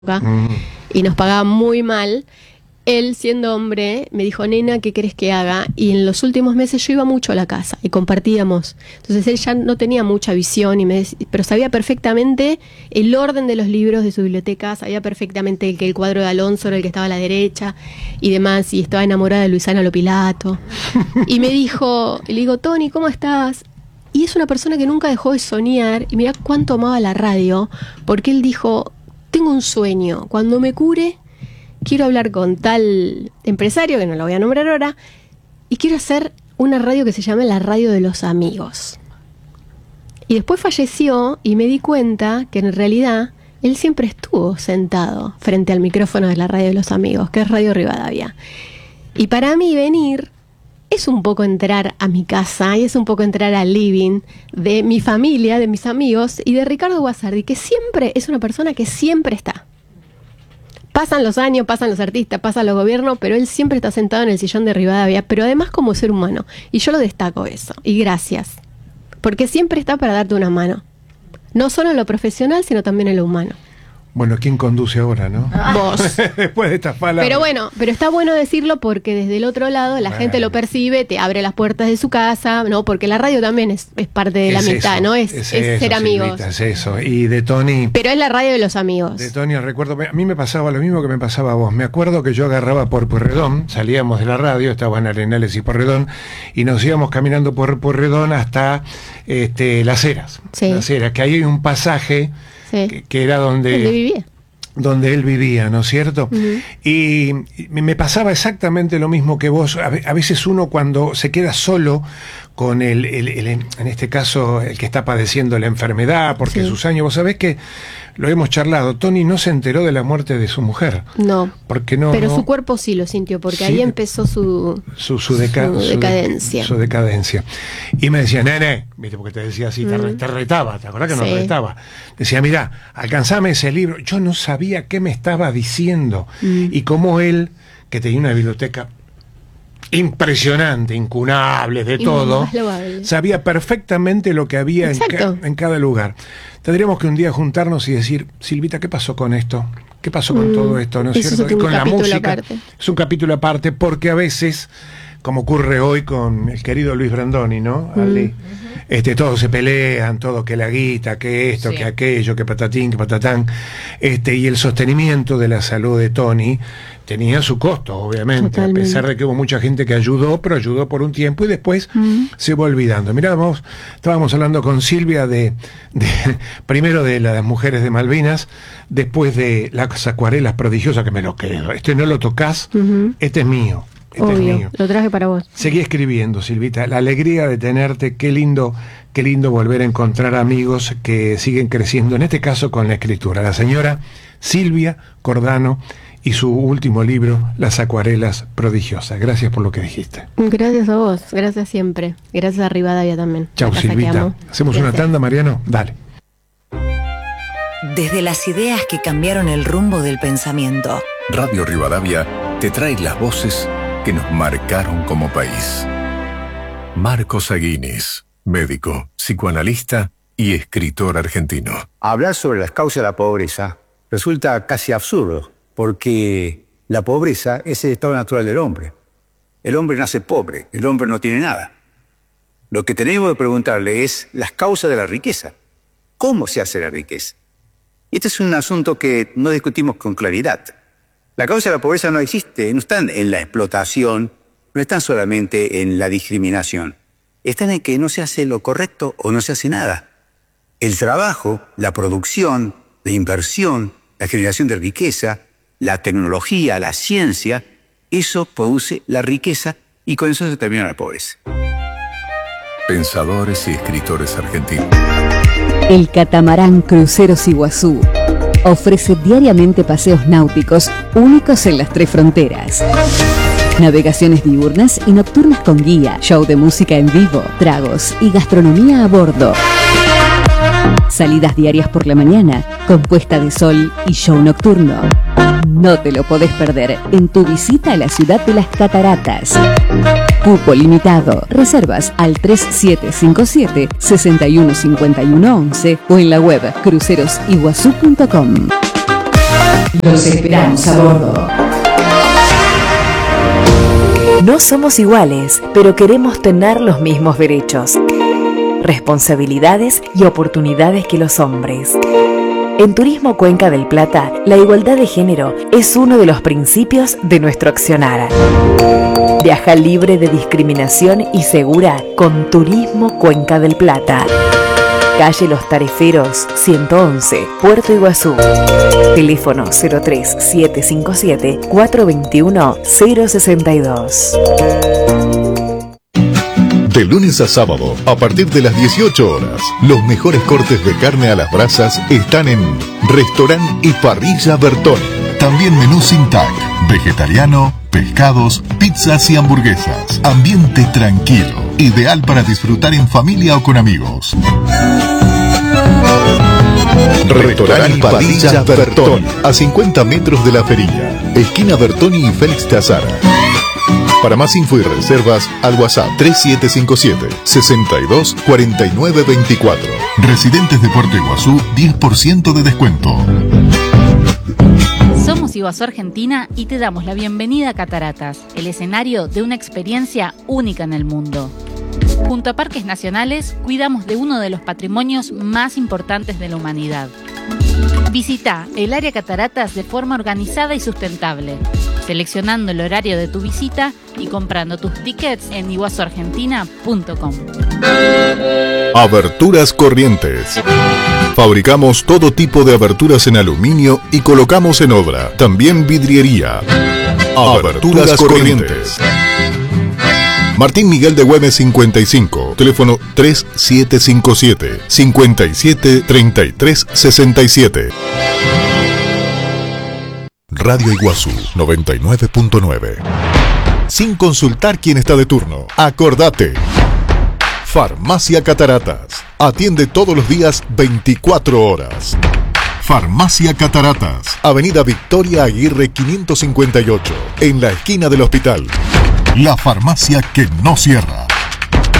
y nos pagaba muy mal. Él, siendo hombre, me dijo, nena, ¿qué querés que haga? Y en los últimos meses yo iba mucho a la casa y compartíamos. Entonces él ya no tenía mucha visión, pero sabía perfectamente el orden de los libros de su biblioteca, sabía perfectamente que el cuadro de Alonso era el que estaba a la derecha y demás, y estaba enamorada de Luisana Lopilato. Y me dijo, y le digo, Tony, ¿cómo estás? Y es una persona que nunca dejó de soñar, y mirá cuánto amaba la radio, porque él dijo, tengo un sueño, cuando me cure quiero hablar con tal empresario, que no lo voy a nombrar ahora, y quiero hacer una radio que se llame la radio de los amigos. Y después falleció y me di cuenta que en realidad él siempre estuvo sentado frente al micrófono de la radio de los amigos, que es Radio Rivadavia. Y para mí venir es un poco entrar a mi casa y es un poco entrar al living de mi familia, de mis amigos y de Ricardo Guasardi, que siempre es una persona que siempre está. Pasan los años, pasan los artistas, pasan los gobiernos, pero él siempre está sentado en el sillón de Rivadavia, pero además como ser humano. Y yo lo destaco eso. Y gracias. Porque siempre está para darte una mano. No solo en lo profesional, sino también en lo humano. Bueno, ¿quién conduce ahora, no? Vos. Después de estas palabras. Pero bueno, pero está bueno decirlo porque desde el otro lado la gente lo percibe, te abre las puertas de su casa, ¿no? Porque la radio también es parte de la amistad, ¿no? Es ser amigos. Silvita, es eso. Y de Tony... Pero es la radio de los amigos. De Tony recuerdo, a mí me pasaba lo mismo que me pasaba a vos. Me acuerdo que yo agarraba por Pueyrredón, salíamos de la radio, estaban Arenales y Pueyrredón, y nos íbamos caminando por Pueyrredón hasta Las Heras. Sí. Las Heras, que ahí hay un pasaje... Sí. Que era donde él vivía, ¿no es cierto? Uh-huh. Y me pasaba exactamente lo mismo que vos. A veces uno cuando se queda solo con en este caso, el que está padeciendo la enfermedad, porque sus años, vos sabés que lo hemos charlado, Tony no se enteró de la muerte de su mujer. No. Porque no. Pero su cuerpo sí lo sintió, porque ahí empezó su decadencia. Su decadencia. Y me decía, nene, viste, porque te decía así, te retaba, ¿te acordás que nos retaba? Decía, mirá, alcanzame ese libro. Yo no sabía qué me estaba diciendo. Y cómo él, que tenía una biblioteca impresionante, incunable, de todo, sabía perfectamente lo que había en cada lugar. Tendríamos que un día juntarnos y decir, Silvita, ¿qué pasó con esto? ¿Qué pasó con todo esto? ¿No es cierto? Y con la música. Es un capítulo aparte, porque a veces, como ocurre hoy con el querido Luis Brandoni, ¿no? Ali, todos se pelean, todo que la guita, que esto, que aquello, que patatín, que patatán, y el sostenimiento de la salud de Tony tenía su costo, obviamente. Totalmente. A pesar de que hubo mucha gente que ayudó, pero ayudó por un tiempo y después se va olvidando. Mirá, estábamos hablando con Silvia primero de las mujeres de Malvinas, después de las acuarelas prodigiosas, que me lo quedo. No lo tocas, este es mío. Obvio, lo traje para vos. Seguí escribiendo, Silvita. La alegría de tenerte, qué lindo volver a encontrar amigos que siguen creciendo, en este caso con la escritura. La señora Silvia Cordano y su último libro, Las acuarelas prodigiosas. Gracias por lo que dijiste. Gracias a vos, gracias siempre. Gracias a Rivadavia también. Chau, Silvita. Hacemos una tanda, Mariano. Dale. Desde las ideas que cambiaron el rumbo del pensamiento. Radio Rivadavia te trae las voces que nos marcaron como país. Marcos Aguinis, médico, psicoanalista y escritor argentino. Hablar sobre las causas de la pobreza resulta casi absurdo, porque la pobreza es el estado natural del hombre. El hombre nace pobre, el hombre no tiene nada. Lo que tenemos que preguntarle es las causas de la riqueza. ¿Cómo se hace la riqueza? Y este es un asunto que no discutimos con claridad. La causa de la pobreza no existe, no están en la explotación, no están solamente en la discriminación. Están en que no se hace lo correcto o no se hace nada. El trabajo, la producción, la inversión, la generación de riqueza, la tecnología, la ciencia, eso produce la riqueza y con eso se termina la pobreza. Pensadores y escritores argentinos. El catamarán Cruceros Iguazú ofrece diariamente paseos náuticos únicos en las 3 fronteras. Navegaciones diurnas y nocturnas con guía, show de música en vivo, tragos y gastronomía a bordo. Salidas diarias por la mañana, con puesta de sol y show nocturno. No te lo podés perder en tu visita a la ciudad de las Cataratas. Cupo limitado. Reservas al 3757-615111 o en la web crucerosiguazú.com. Los esperamos a bordo. No somos iguales, pero queremos tener los mismos derechos, responsabilidades y oportunidades que los hombres. En Turismo Cuenca del Plata, la igualdad de género es uno de los principios de nuestro accionar. Viaja libre de discriminación y segura con Turismo Cuenca del Plata. Calle Los Tareferos, 111, Puerto Iguazú. Teléfono 03757 421 062. De lunes a sábado, a partir de las 18 horas, los mejores cortes de carne a las brasas están en Restaurant y Parrilla Bertoni. También menú sin tag, vegetariano, pescados, pizzas y hamburguesas. Ambiente tranquilo, ideal para disfrutar en familia o con amigos. Restaurant y Parrilla Bertoni, a 50 metros de la Ferilla, esquina Bertoni y Félix de Azara. Para más info y reservas, al WhatsApp 3757 62 49 24. Residentes de Puerto Iguazú, 10% de descuento. Somos Iguazú Argentina y te damos la bienvenida a Cataratas, el escenario de una experiencia única en el mundo. Junto a Parques Nacionales, cuidamos de uno de los patrimonios más importantes de la humanidad. Visita el área Cataratas de forma organizada y sustentable, seleccionando el horario de tu visita y comprando tus tickets en iguazuargentina.com. Aberturas Corrientes. Fabricamos todo tipo de aberturas en aluminio y colocamos en obra. También vidriería. Aberturas Corrientes. Martín Miguel de Güemes 55, teléfono 3757 57 33 67. Radio Iguazú 99.9. Sin consultar quién está de turno, acordate. Farmacia Cataratas. Atiende todos los días 24 horas. Farmacia Cataratas. Avenida Victoria Aguirre 558, en la esquina del hospital. La farmacia que no cierra.